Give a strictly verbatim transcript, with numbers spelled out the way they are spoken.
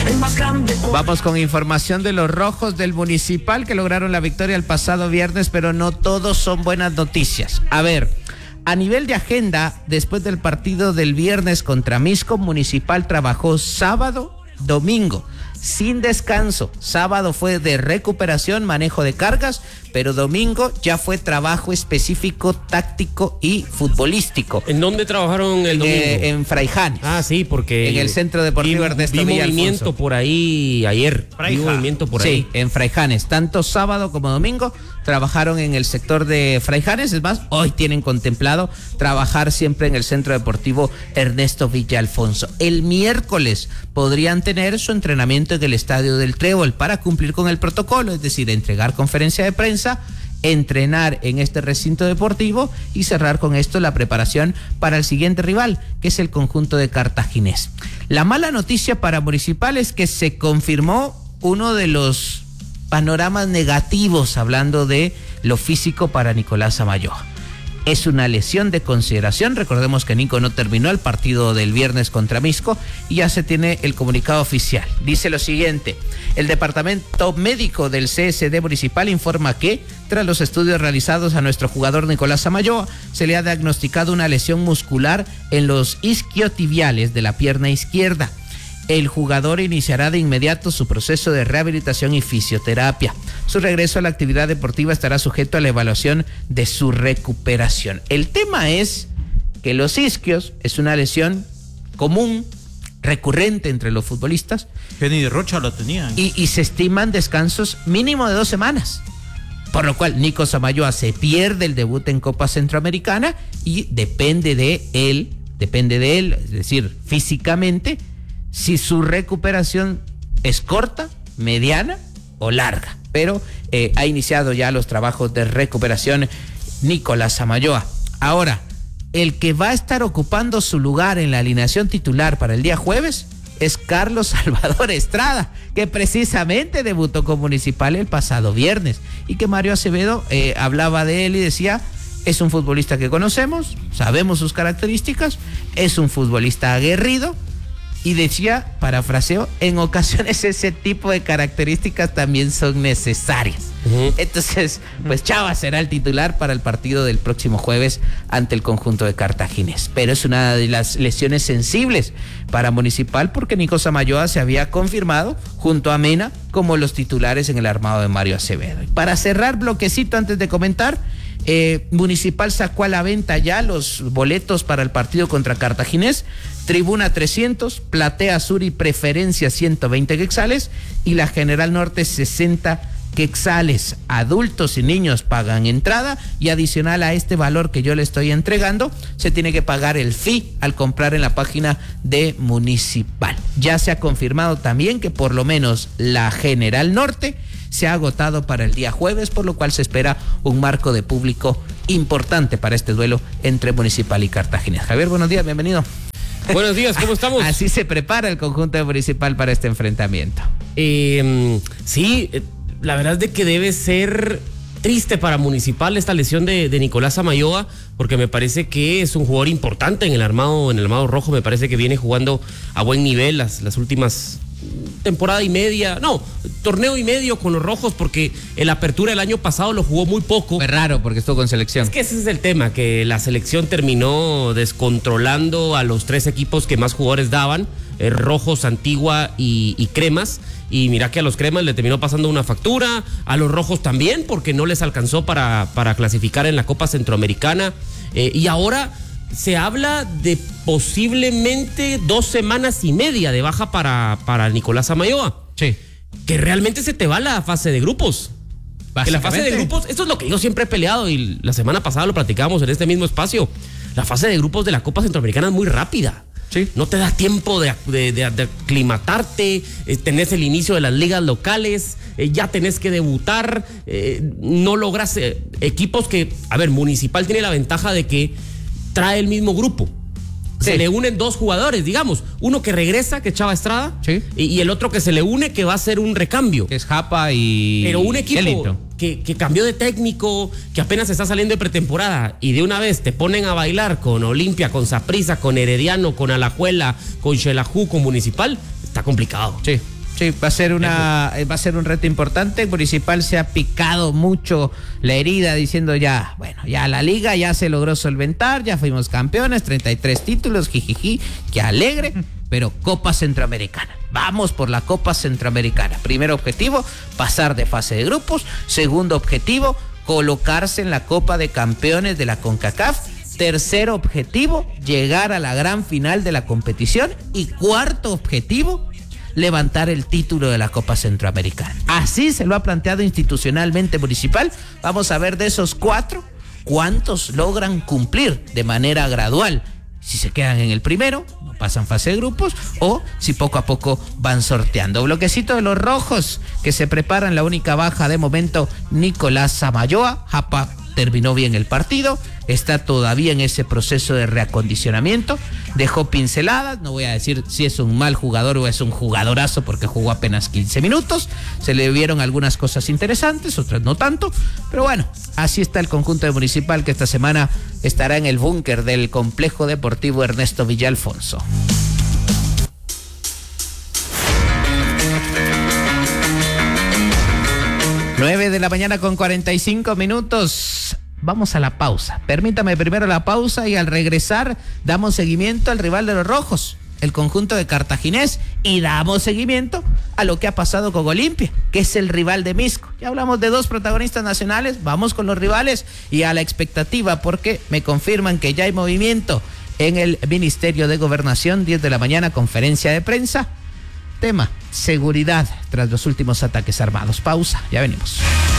el más grande. Vamos con información de los rojos del Municipal que lograron la victoria el pasado viernes, pero no todos son buenas noticias. A ver, a nivel de agenda, después del partido del viernes contra Misco, Municipal trabajó sábado, domingo, sin descanso. Sábado fue de recuperación, manejo de cargas, pero domingo ya fue trabajo específico, táctico y futbolístico. ¿En dónde trabajaron el domingo? Eh, en Fraijanes. Ah, sí, porque... En el Centro Deportivo vi, Ernesto vi Villalfonso. movimiento por ahí ayer. Vi movimiento por sí, ahí. en Fraijanes. Tanto sábado como domingo trabajaron en el sector de Fraijanes. Es más, hoy tienen contemplado trabajar siempre en el Centro Deportivo Ernesto Villalfonso. El miércoles podrían tener su entrenamiento en el Estadio del Trébol para cumplir con el protocolo, es decir, entregar conferencia de prensa, entrenar en este recinto deportivo y cerrar con esto la preparación para el siguiente rival, que es el conjunto de Cartaginés. La mala noticia para Municipal es que se confirmó uno de los panoramas negativos, hablando de lo físico para Nicolás Samayoa. Es una lesión de consideración. Recordemos que Nico no terminó el partido del viernes contra Misco y ya se tiene el comunicado oficial. Dice lo siguiente: el departamento médico del C S D Municipal informa que, tras los estudios realizados a nuestro jugador Nicolás Samayoa, se le ha diagnosticado una lesión muscular en los isquiotibiales de la pierna izquierda. El jugador iniciará de inmediato su proceso de rehabilitación y fisioterapia. Su regreso a la actividad deportiva estará sujeto a la evaluación de su recuperación. El tema es que los isquios es una lesión común, recurrente entre los futbolistas. Kenny de Rocha lo tenía. Y, y se estiman descansos mínimo de dos semanas. Por lo cual Nico Samayoa se pierde el debut en Copa Centroamericana y depende de él, depende de él, es decir, físicamente, si su recuperación es corta, mediana o larga. Pero eh, ha iniciado ya los trabajos de recuperación Nicolás Samayoa. Ahora, el que va a estar ocupando su lugar en la alineación titular para el día jueves es Carlos Salvador Estrada, que precisamente debutó con Municipal el pasado viernes y que Mario Acevedo eh, hablaba de él y decía: es un futbolista que conocemos, sabemos sus características, es un futbolista aguerrido. Y decía, parafraseo, en ocasiones ese tipo de características también son necesarias. Uh-huh. Entonces, pues Chava será el titular para el partido del próximo jueves ante el conjunto de Cartaginés. Pero es una de las lesiones sensibles para Municipal porque Nico Samayoa se había confirmado junto a Mena como los titulares en el armado de Mario Acevedo. Y para cerrar bloquecito antes de comentar, Eh, Municipal sacó a la venta ya los boletos para el partido contra Cartaginés. Tribuna trescientos, Platea Sur y Preferencia ciento veinte quetzales y la General Norte sesenta quetzales. Adultos y niños pagan entrada y adicional a este valor que yo le estoy entregando, se tiene que pagar el fee al comprar en la página de Municipal. Ya se ha confirmado también que por lo menos la General Norte se ha agotado para el día jueves, por lo cual se espera un marco de público importante para este duelo entre Municipal y Cartaginés. Javier, buenos días, bienvenido. Buenos días, ¿cómo estamos? Así se prepara el conjunto de Municipal para este enfrentamiento. Eh, sí, la verdad es de que debe ser triste para Municipal esta lesión de, de Nicolás Samayoa, porque me parece que es un jugador importante en el armado, en el armado rojo. Me parece que viene jugando a buen nivel las, las últimas temporada y media, no, torneo y medio con los rojos, porque en la apertura del año pasado lo jugó muy poco. Fue raro porque estuvo con selección. Es que ese es el tema, que la selección terminó descontrolando a los tres equipos que más jugadores daban, eh, Rojos, Antigua y, y Cremas, y mira que a los Cremas le terminó pasando una factura, a los Rojos también, porque no les alcanzó para, para clasificar en la Copa Centroamericana, eh, y ahora se habla de posiblemente dos semanas y media de baja para, para Nicolás Samayoa. Sí. Que realmente se te va la fase de grupos. Que la fase de grupos, esto es lo que yo siempre he peleado y la semana pasada lo platicábamos en este mismo espacio. La fase de grupos de la Copa Centroamericana es muy rápida. Sí. No te da tiempo de, de, de, de aclimatarte, eh, tenés el inicio de las ligas locales, eh, ya tenés que debutar, eh, no logras eh, equipos que, a ver, Municipal tiene la ventaja de que trae el mismo grupo. Sí. Se le unen dos jugadores, digamos, uno que regresa, que es Chava Estrada, sí, y, y el otro que se le une, que va a ser un recambio. Que es Japa y... Pero un equipo Elito. que, que cambió de técnico, que apenas está saliendo de pretemporada, y de una vez te ponen a bailar con Olimpia, con Saprissa, con Herediano, con Alajuela, con Xelajú, con Municipal, está complicado. Sí. Sí, va a ser una, va a ser un reto importante. Municipal se ha picado mucho la herida diciendo ya, bueno, ya la liga ya se logró solventar, ya fuimos campeones, treinta y tres títulos, jijiji, qué alegre, pero Copa Centroamericana. Vamos por la Copa Centroamericana. Primer objetivo, pasar de fase de grupos. Segundo objetivo, colocarse en la Copa de Campeones de la CONCACAF. Tercer objetivo, llegar a la gran final de la competición. Y cuarto objetivo, levantar el título de la Copa Centroamericana. Así se lo ha planteado institucionalmente Municipal. Vamos a ver de esos cuatro, cuántos logran cumplir de manera gradual. Si se quedan en el primero, no pasan fase de grupos, o si poco a poco van sorteando. Bloquecito de los rojos que se preparan, la única baja de momento, Nicolás Samayoa. Japa terminó bien el partido, está todavía en ese proceso de reacondicionamiento, dejó pinceladas, no voy a decir si es un mal jugador o es un jugadorazo porque jugó apenas quince minutos, se le vieron algunas cosas interesantes, otras no tanto, pero bueno, así está el conjunto de Municipal que esta semana estará en el búnker del Complejo Deportivo Ernesto Villalfonso. nueve de la mañana con cuarenta y cinco minutos. Vamos a la pausa. Permítame primero la pausa y al regresar damos seguimiento al rival de los rojos, el conjunto de Cartaginés, y damos seguimiento a lo que ha pasado con Olimpia, que es el rival de Misco. Ya hablamos de dos protagonistas nacionales, vamos con los rivales y a la expectativa porque me confirman que ya hay movimiento en el Ministerio de Gobernación. Diez de la mañana, conferencia de prensa. Tema, seguridad tras los últimos ataques armados. Pausa, ya venimos.